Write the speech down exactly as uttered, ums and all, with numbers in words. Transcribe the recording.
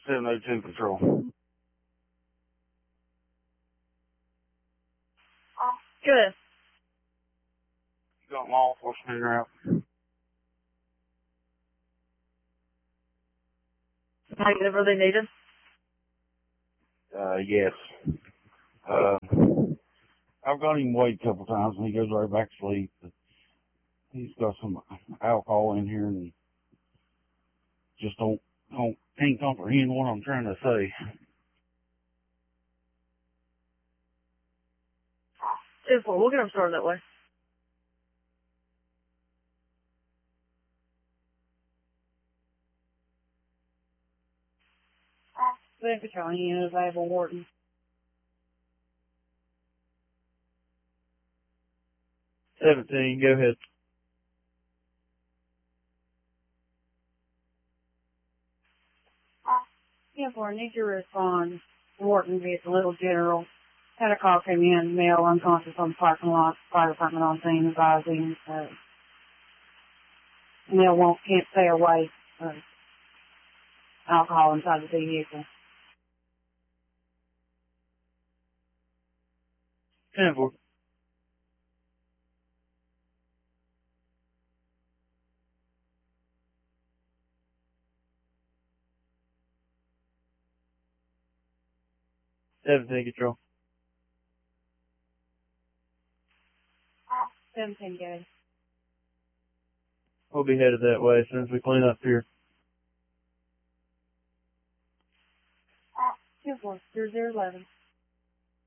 seven oh two Patrol. Good. You got law enforcement route. Whatever they needed. Uh, yes. Uh, I've got him wait a couple times and he goes right back to sleep. He's got some alcohol in here and just don't, don't, can't comprehend what I'm trying to say. Two four, we'll get them started that way. Then patrolling unit available, Wharton. Seventeen, go ahead. Yeah, for I need you to respond. Wharton via the Little General. Had a call came in, male unconscious on the parking lot, fire department on scene, advising, uh, male won't, can't stay away, uh, alcohol inside the vehicle. Ten four. Seventeen, control. Seventeen, Gary. We'll be headed that way as soon as we clean up here. Two four, zero zero eleven.